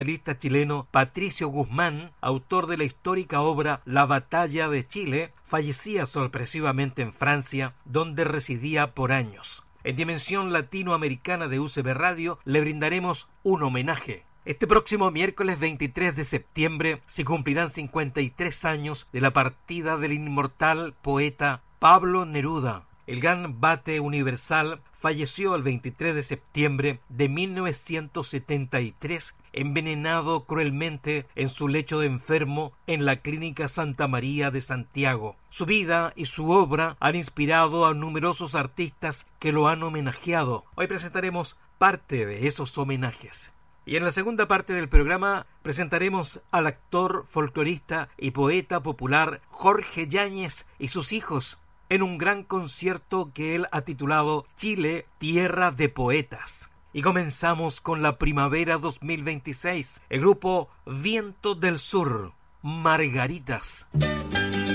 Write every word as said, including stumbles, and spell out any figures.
novelista chileno Patricio Guzmán, autor de la histórica obra La Batalla de Chile, fallecía sorpresivamente en Francia, donde residía por años. En Dimensión Latinoamericana de U C B Radio le brindaremos un homenaje. Este próximo miércoles veintitrés de septiembre se cumplirán cincuenta y tres años de la partida del inmortal poeta Pablo Neruda. El gran Bate Universal falleció el veintitrés de septiembre de mil novecientos setenta y tres, envenenado cruelmente en su lecho de enfermo en la Clínica Santa María de Santiago. Su vida y su obra han inspirado a numerosos artistas que lo han homenajeado. Hoy presentaremos parte de esos homenajes. Y en la segunda parte del programa presentaremos al actor, folclorista y poeta popular Jorge Yáñez y sus hijos en un gran concierto que él ha titulado Chile, Tierra de Poetas. Y comenzamos con la primavera dos mil veintiséis, el grupo Viento del Sur, Margaritas.